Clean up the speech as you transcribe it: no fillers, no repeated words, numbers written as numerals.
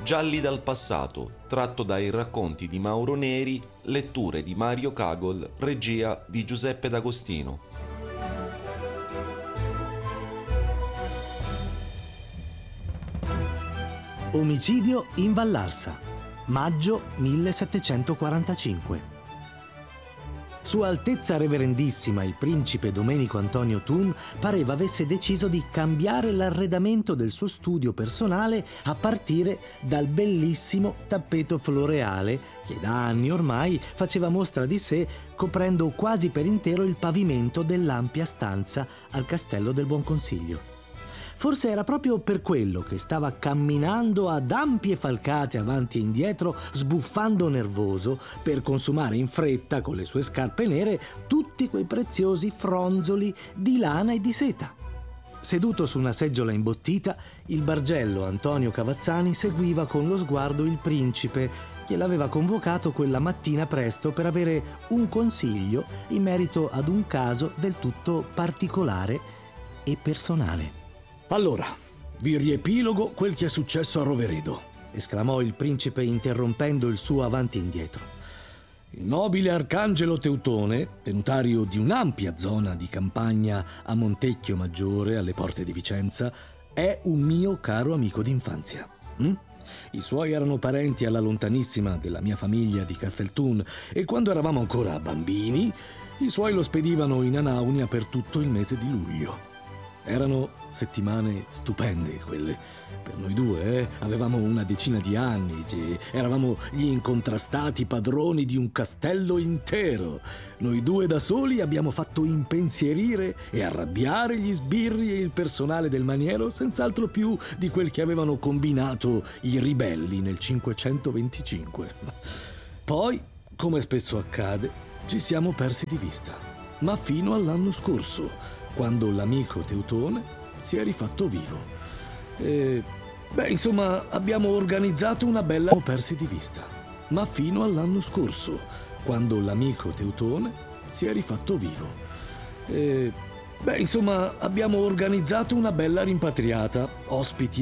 Gialli dal passato, tratto dai racconti di Mauro Neri, letture di Mario Cagol, regia di Giuseppe D'Agostino. Omicidio in Vallarsa, maggio 1745. Sua Altezza Reverendissima il principe Domenico Antonio Thun pareva avesse deciso di cambiare l'arredamento del suo studio personale a partire dal bellissimo tappeto floreale che da anni ormai faceva mostra di sé, coprendo quasi per intero il pavimento dell'ampia stanza al Castello del Buon Consiglio. Forse era proprio per quello che stava camminando ad ampie falcate avanti e indietro, sbuffando nervoso, per consumare in fretta con le sue scarpe nere tutti quei preziosi fronzoli di lana e di seta. Seduto su una seggiola imbottita, il bargello Antonio Cavazzani seguiva con lo sguardo il principe, che l'aveva convocato quella mattina presto per avere un consiglio in merito ad un caso del tutto particolare e personale. «Allora, vi riepilogo quel che è successo a Roveredo», esclamò il principe interrompendo il suo avanti e indietro. «Il nobile Arcangelo Teutone, tenutario di un'ampia zona di campagna a Montecchio Maggiore, alle porte di Vicenza, è un mio caro amico d'infanzia. I suoi erano parenti alla lontanissima della mia famiglia di Castelthun e quando eravamo ancora bambini, i suoi lo spedivano in Anaunia per tutto il mese di luglio. Erano settimane stupende quelle. Per noi due, avevamo una decina di anni, eravamo gli incontrastati padroni di un castello intero. Noi due da soli abbiamo fatto impensierire e arrabbiare gli sbirri e il personale del maniero senz'altro più di quel che avevano combinato i ribelli nel 525. Poi, come spesso accade, ci siamo persi di vista, ma fino all'anno scorso, quando l'amico Teutone si è rifatto vivo. Abbiamo organizzato una bella... persi di vista. Ma fino all'anno scorso, quando l'amico Teutone si è rifatto vivo. Abbiamo organizzato una bella rimpatriata, ospiti